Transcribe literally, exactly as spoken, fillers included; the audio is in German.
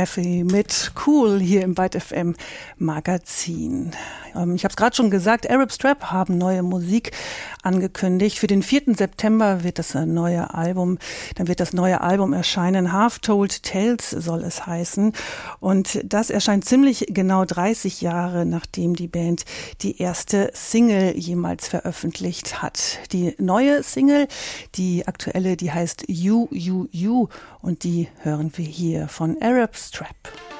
Jeffy mit Cool hier im Byte F M Magazin. Ähm, ich habe es gerade schon gesagt, Arab Strap haben neue Musik angekündigt. Für den vierten September wird das neue Album, dann wird das neue Album erscheinen. Half Told Tales soll es heißen. Und das erscheint ziemlich genau dreißig Jahre, nachdem die Band die erste Single jemals veröffentlicht hat. Die neue Single, die aktuelle, die heißt You, You, You und die hören wir hier von Arab Strap.